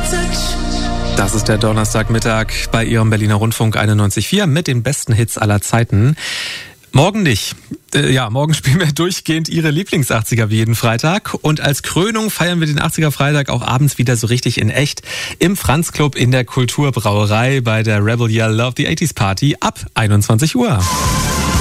Das ist der Donnerstagmittag bei Ihrem Berliner Rundfunk 91.4 mit den besten Hits aller Zeiten. Morgen nicht. Morgen spielen wir durchgehend Ihre Lieblings-80er wie jeden Freitag. Und als Krönung feiern wir den 80er-Freitag auch abends wieder so richtig in echt im Franz-Club in der Kulturbrauerei bei der Rebel Yell Love the 80s Party ab 21 Uhr.